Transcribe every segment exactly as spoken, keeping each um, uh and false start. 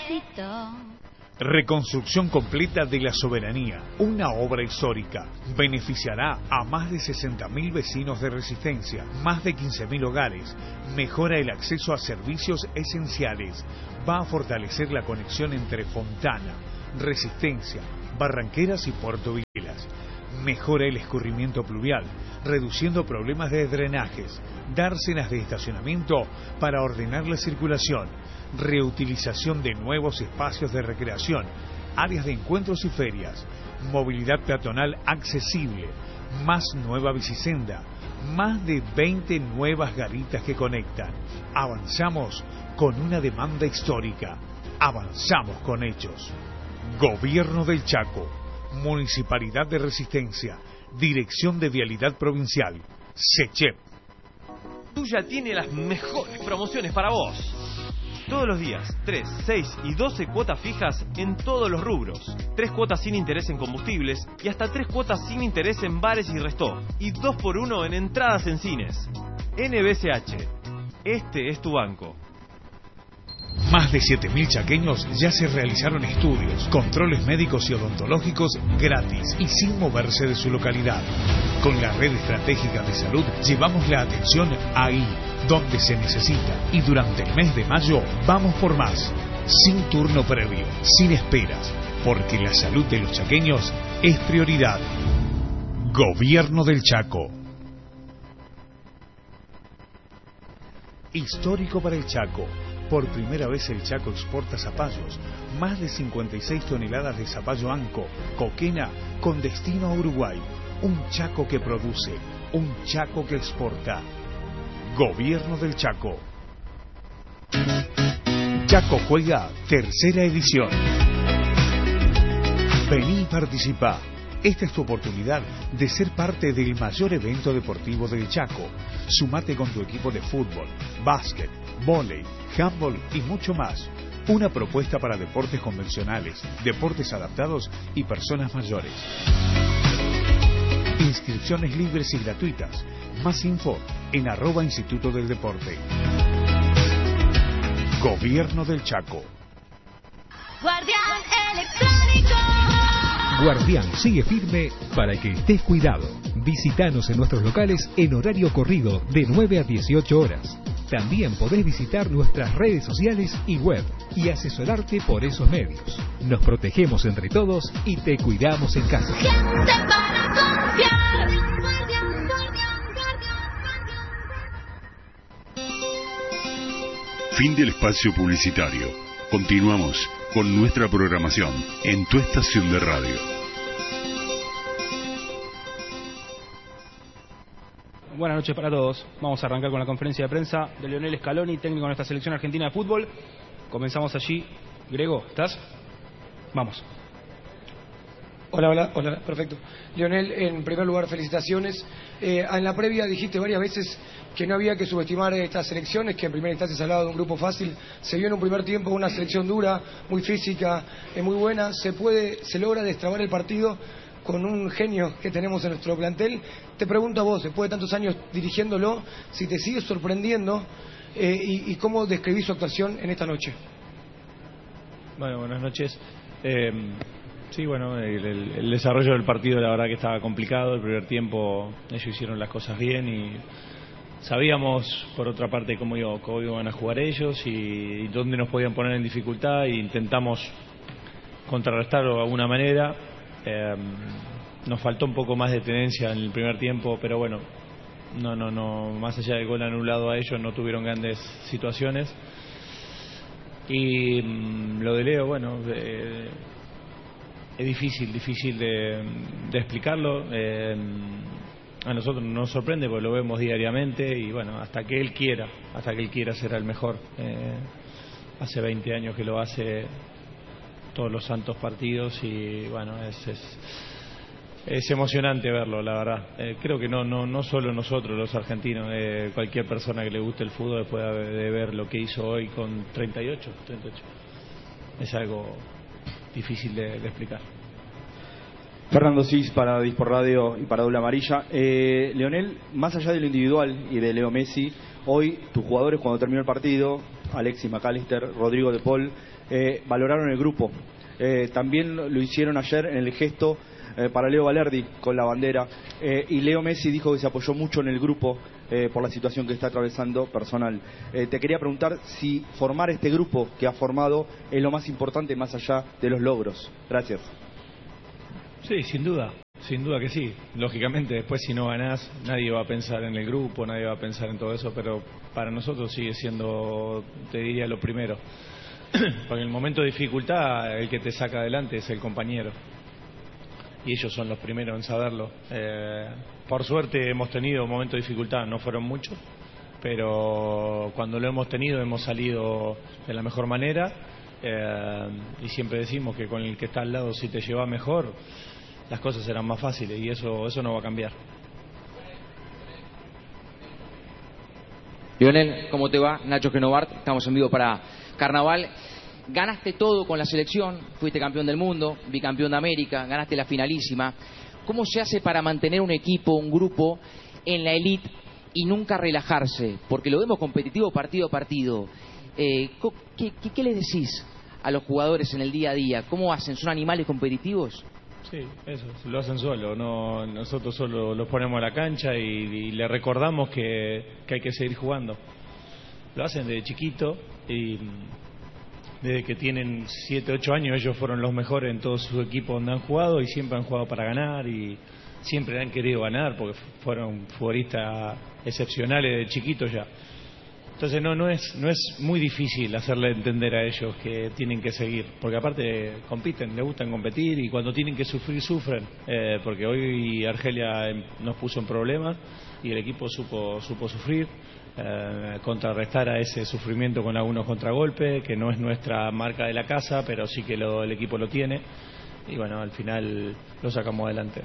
necesito. Reconstrucción completa de la Soberanía, una obra histórica. Beneficiará a más de sesenta mil vecinos de Resistencia, más de quince mil hogares. Mejora el acceso a servicios esenciales. Va a fortalecer la conexión entre Fontana, Resistencia, Barranqueras y Puerto Vilelas. Mejora el escurrimiento pluvial, reduciendo problemas de drenajes. Dársenas de estacionamiento para ordenar la circulación. Reutilización de nuevos espacios de recreación, áreas de encuentros y ferias, movilidad peatonal accesible, más nueva bicisenda, más de veinte nuevas garitas que conectan. Avanzamos con una demanda histórica, avanzamos con hechos. Gobierno del Chaco, Municipalidad de Resistencia, Dirección de Vialidad Provincial, SECHEP. Tuya tiene las mejores promociones para vos. Todos los días, tres, seis y doce cuotas fijas en todos los rubros. tres cuotas sin interés en combustibles y hasta tres cuotas sin interés en bares y resto. Y dos por uno en entradas en cines. N B C H. Este es tu banco. Más de siete mil chaqueños ya se realizaron estudios, controles médicos y odontológicos gratis y sin moverse de su localidad. Con la red estratégica de salud llevamos la atención ahí, donde se necesita. Y durante el mes de mayo vamos por más, sin turno previo, sin esperas, porque la salud de los chaqueños es prioridad. Gobierno del Chaco. Histórico para el Chaco. Por primera vez el Chaco exporta zapallos. Más de cincuenta y seis toneladas de zapallo anco, coquena, con destino a Uruguay. Un Chaco que produce, un Chaco que exporta. Gobierno del Chaco. Chaco Juega, tercera edición. Vení y participa. Esta es tu oportunidad de ser parte del mayor evento deportivo del Chaco. Sumate con tu equipo de fútbol, básquet, vóley, handball y mucho más. Una propuesta para deportes convencionales, deportes adaptados y personas mayores. Inscripciones libres y gratuitas. Más info en arroba Instituto del Deporte. Gobierno del Chaco. Guardián Electrónico. Guardián sigue firme para que estés cuidado. Visítanos en nuestros locales en horario corrido de nueve a dieciocho horas. También podés visitar nuestras redes sociales y web y asesorarte por esos medios. Nos protegemos entre todos y te cuidamos en casa. Gente para confiar. Guardián, guardián, guardián. Fin del espacio publicitario. Continuamos con nuestra programación en tu estación de radio. Buenas noches para todos. Vamos a arrancar con la conferencia de prensa de Lionel Scaloni, técnico de nuestra selección argentina de fútbol. Comenzamos allí. Grego, ¿estás? Vamos. Hola, hola, hola, perfecto. Lionel, en primer lugar, felicitaciones. Eh, en la previa dijiste varias veces que no había que subestimar estas selecciones, que en primera instancia se hablaba de un grupo fácil. Se vio en un primer tiempo una selección dura, muy física, eh, muy buena. Se puede, se logra destrabar el partido con un genio que tenemos en nuestro plantel. Te pregunto a vos, después de tantos años dirigiéndolo, si te sigue sorprendiendo eh, y, y cómo describís su actuación en esta noche. Bueno, buenas noches. Eh, sí, bueno, el, el, el desarrollo del partido la verdad que estaba complicado. El primer tiempo ellos hicieron las cosas bien y sabíamos por otra parte cómo, iba, cómo iban a jugar ellos y, y dónde nos podían poner en dificultad e intentamos contrarrestarlo de alguna manera. Eh, nos faltó un poco más de tenencia en el primer tiempo, pero bueno, no, no, no, más allá del gol anulado a ellos no tuvieron grandes situaciones. Y mmm, lo de Leo, bueno, eh, es difícil, difícil de, de explicarlo. Eh, a nosotros nos sorprende porque lo vemos diariamente y bueno, hasta que él quiera, hasta que él quiera será el mejor. Eh, hace veinte años que lo hace todos los santos partidos y bueno, es, es, es emocionante verlo, la verdad. Eh, creo que no, no, no solo nosotros los argentinos, eh, cualquier persona que le guste el fútbol después de ver lo que hizo hoy con treinta y ocho, treinta y ocho. Es algo difícil de, de explicar. Fernando Cis para Dispor Radio y para Doble Amarilla. Eh, Lionel, más allá de lo individual y de Leo Messi, hoy tus jugadores cuando terminó el partido, Alexis McAllister, Rodrigo de Paul, eh, valoraron el grupo. Eh, también lo hicieron ayer en el gesto eh, para Leo Valerdi con la bandera. Eh, y Leo Messi dijo que se apoyó mucho en el grupo eh, por la situación que está atravesando personal. Eh, te quería preguntar si formar este grupo que ha formado es lo más importante más allá de los logros. Gracias. Sí, sin duda. Sin duda que sí. Lógicamente, después si no ganás, nadie va a pensar en el grupo, nadie va a pensar en todo eso, pero para nosotros sigue siendo, te diría, lo primero. Porque en el momento de dificultad, el que te saca adelante es el compañero. Y ellos son los primeros en saberlo. Eh, por suerte hemos tenido momentos de dificultad, no fueron muchos, pero cuando lo hemos tenido hemos salido de la mejor manera. Eh, y siempre decimos que con el que está al lado, si te lleva mejor, las cosas serán más fáciles, y eso eso no va a cambiar. Lionel, ¿cómo te va? Nacho Genovart, estamos en vivo para Carnaval. Ganaste todo con la selección, fuiste campeón del mundo, bicampeón de América, ganaste la finalísima. ¿Cómo se hace para mantener un equipo, un grupo en la elite y nunca relajarse? Porque lo vemos competitivo partido a partido. Eh, ¿qué, qué, ¿Qué les decís a los jugadores en el día a día? ¿Cómo hacen? ¿Son animales competitivos? Sí, eso, lo hacen solo, no, nosotros solo los ponemos a la cancha y, y le recordamos que, que hay que seguir jugando. Lo hacen desde chiquito y desde que tienen siete, ocho años ellos fueron los mejores en todo su equipo donde han jugado y siempre han jugado para ganar y siempre han querido ganar porque fueron futbolistas excepcionales de chiquitos ya. Entonces no no es no es muy difícil hacerle entender a ellos que tienen que seguir, porque aparte compiten, les gustan competir y cuando tienen que sufrir, sufren, eh, porque hoy Argelia nos puso en problemas y el equipo supo supo sufrir, eh, contrarrestar a ese sufrimiento con algunos contragolpes, que no es nuestra marca de la casa, pero sí que lo, el equipo lo tiene, y bueno, al final lo sacamos adelante.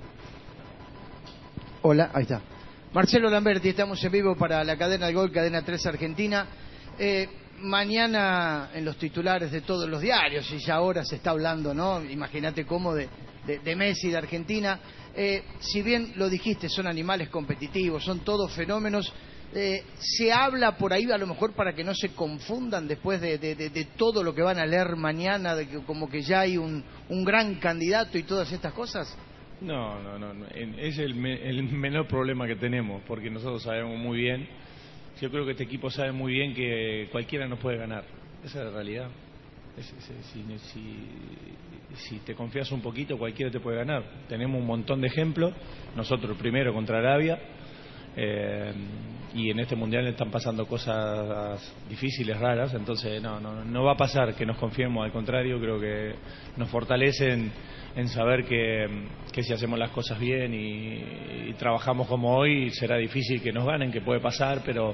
Hola, ahí está. Marcelo Lamberti, estamos en vivo para la cadena del Gol, Cadena tres Argentina. Eh, mañana en los titulares de todos los diarios, y ya ahora se está hablando, ¿no? Imagínate cómo de, de, de Messi, de Argentina. Eh, si bien lo dijiste, son animales competitivos, son todos fenómenos. Eh, se habla por ahí a lo mejor para que no se confundan después de, de, de, de todo lo que van a leer mañana, de que como que ya hay un, un gran candidato y todas estas cosas. No, no, no, no. Es el, me, el menor problema que tenemos, porque nosotros sabemos muy bien, yo creo que este equipo sabe muy bien que cualquiera nos puede ganar. Esa es la realidad. Es, es, es, si, si, si te confías un poquito, cualquiera te puede ganar. Tenemos un montón de ejemplos, nosotros primero contra Arabia, eh, y en este mundial están pasando cosas difíciles, raras, entonces no, no, no va a pasar que nos confiemos, al contrario, creo que nos fortalecen en saber que, que si hacemos las cosas bien y, y trabajamos como hoy, será difícil que nos ganen, que puede pasar, pero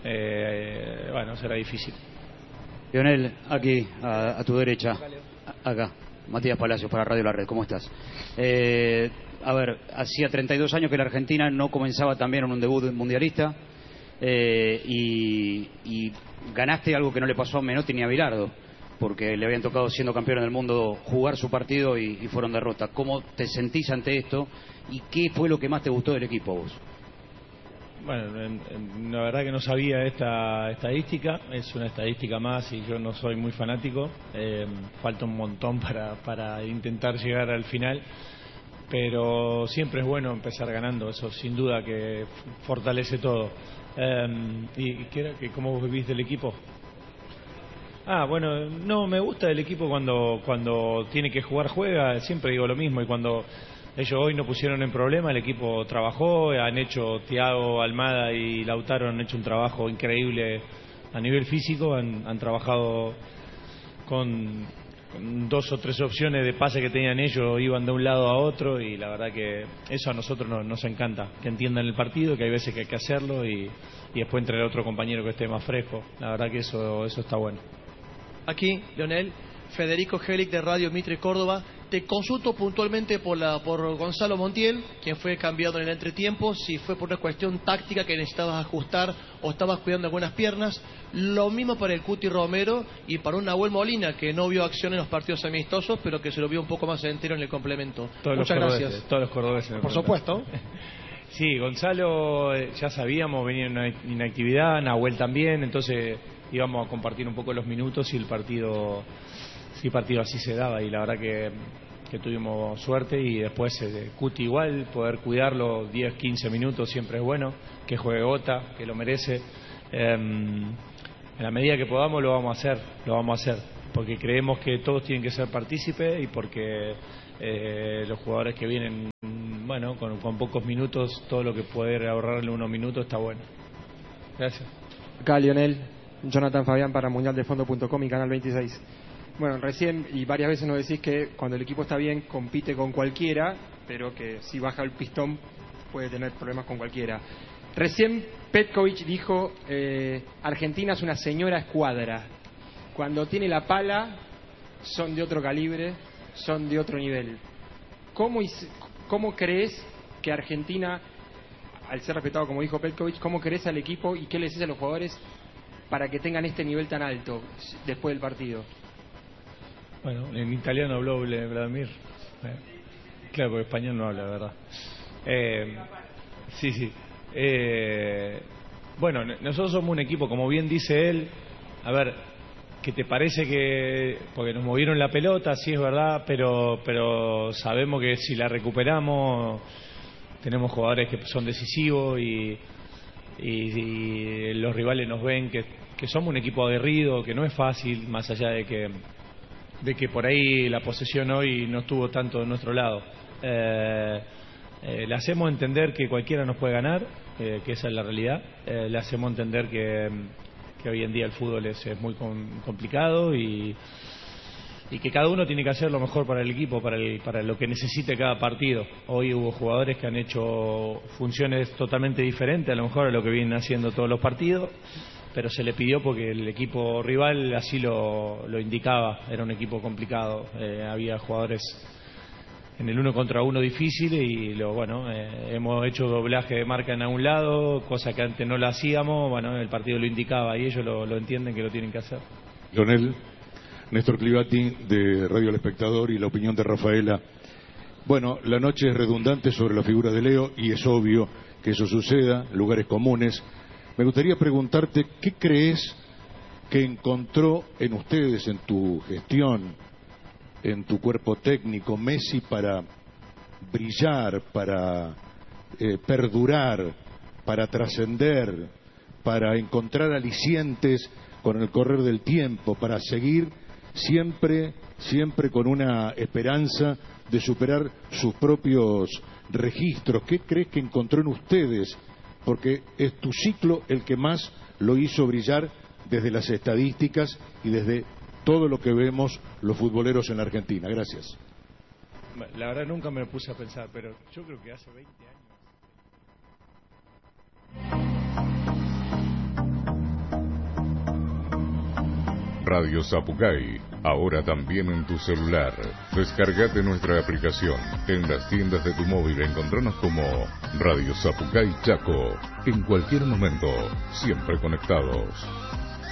eh, bueno, será difícil. Lionel, aquí, a, a tu derecha, acá, Matías Palacios para Radio La Red, ¿cómo estás? Eh, a ver, hacía treinta y dos años que la Argentina no comenzaba también en un debut mundialista, eh, y, y ganaste algo que no le pasó a Menotti ni a Bilardo, porque le habían tocado, siendo campeón del mundo, jugar su partido y, y fueron derrotas. ¿Cómo te sentís ante esto y qué fue lo que más te gustó del equipo vos? Bueno, en, en, la verdad que no sabía esta estadística, es una estadística más y yo no soy muy fanático, eh, falta un montón para, para intentar llegar al final, pero siempre es bueno empezar ganando, eso sin duda que fortalece todo. Eh, ¿Y qué era? ¿Cómo vivís del equipo? Ah, bueno, no, me gusta el equipo cuando cuando tiene que jugar, juega, siempre digo lo mismo, y cuando ellos hoy no pusieron en problema, el equipo trabajó, han hecho, Thiago, Almada y Lautaro han hecho un trabajo increíble a nivel físico, han, han trabajado con, con dos o tres opciones de pase que tenían ellos, iban de un lado a otro, y la verdad que eso a nosotros nos, nos encanta, que entiendan el partido, que hay veces que hay que hacerlo, y, y después entre el otro compañero que esté más fresco, la verdad que eso, eso está bueno. Aquí, Lionel, Federico Gelic de Radio Mitre Córdoba. Te consulto puntualmente por la por Gonzalo Montiel, quien fue cambiado en el entretiempo, si fue por una cuestión táctica que necesitabas ajustar o estabas cuidando algunas piernas. Lo mismo para el Cuti Romero y para un Nahuel Molina, que no vio acción en los partidos amistosos, pero que se lo vio un poco más entero en el complemento. Todos Muchas los gracias. Todos los cordobeses. Por supuesto. Sí, Gonzalo, ya sabíamos, venía en una inactividad, Nahuel también, entonces íbamos a compartir un poco los minutos y el partido, si el partido así se daba, y la verdad que, que tuvimos suerte. Y después eh, Cuti igual, poder cuidarlo diez, quince minutos siempre es bueno, que juegue Ota, que lo merece. Eh, en la medida que podamos lo vamos a hacer, lo vamos a hacer, porque creemos que todos tienen que ser partícipes y porque eh, los jugadores que vienen, bueno, con, con pocos minutos, todo lo que poder ahorrarle unos minutos está bueno. Gracias. Acá Lionel, Jonathan Fabián para mundial de fondo punto com y Canal veintiséis. Bueno, recién y varias veces nos decís que cuando el equipo está bien compite con cualquiera, pero que si baja el pistón puede tener problemas con cualquiera. Recién Petkovic dijo, eh, Argentina es una señora escuadra. Cuando tiene la pala, son de otro calibre, son de otro nivel. ¿Cómo, cómo crees que Argentina, al ser respetado como dijo Petkovic, cómo crees al equipo y qué les dices a los jugadores para que tengan este nivel tan alto después del partido? Bueno, en italiano habló Vladimir. Eh, claro, porque español no habla, ¿verdad? Eh, sí, sí. Eh, bueno, nosotros somos un equipo, como bien dice él, a ver, ¿qué te parece que, porque nos movieron la pelota, sí es verdad, pero, pero sabemos que si la recuperamos, tenemos jugadores que son decisivos y, y, y los rivales nos ven que, que somos un equipo aguerrido, que no es fácil, más allá de que, de que por ahí la posesión hoy no estuvo tanto de nuestro lado. Eh, Eh, le hacemos entender que cualquiera nos puede ganar, eh, que esa es la realidad. Eh, le hacemos entender que, que hoy en día el fútbol es, es muy com- complicado y, y que cada uno tiene que hacer lo mejor para el equipo, para, el, para lo que necesite cada partido. Hoy hubo jugadores que han hecho funciones totalmente diferentes a lo mejor a lo que vienen haciendo todos los partidos, pero se le pidió porque el equipo rival así lo, lo indicaba. Era un equipo complicado, eh, había jugadores en el uno contra uno difícil y lo bueno eh, hemos hecho doblaje de marca en algún lado, cosa que antes no lo hacíamos. Bueno, el partido lo indicaba y ellos lo, lo entienden que lo tienen que hacer. Lionel, Néstor Clivati de Radio El Espectador y la opinión de Rafaela. Bueno, la noche es redundante sobre la figura de Leo y es obvio que eso suceda, lugares comunes. Me gustaría preguntarte, ¿qué crees que encontró en ustedes, en tu gestión, en tu cuerpo técnico, Messi para brillar, para eh, perdurar, para trascender, para encontrar alicientes con el correr del tiempo, para seguir siempre, siempre con una esperanza de superar sus propios registros? ¿Qué crees que encontró en ustedes? Porque es tu ciclo el que más lo hizo brillar desde las estadísticas y desde todo lo que vemos los futboleros en la Argentina. Gracias. La verdad nunca me puse a pensar, pero yo creo que hace veinte años. Radio Zapucay, ahora también en tu celular. Descargate nuestra aplicación. En las tiendas de tu móvil encontranos como Radio Zapucay Chaco. En cualquier momento, siempre conectados.